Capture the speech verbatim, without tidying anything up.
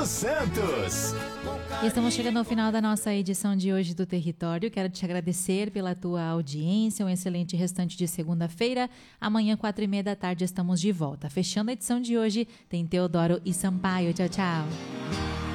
dos Santos. E estamos chegando ao final da nossa edição de hoje do Território. Quero te agradecer pela tua audiência, um excelente restante de segunda-feira. Amanhã, quatro e meia da tarde, estamos de volta. Fechando a edição de hoje, tem Teodoro e Sampaio. Tchau, tchau.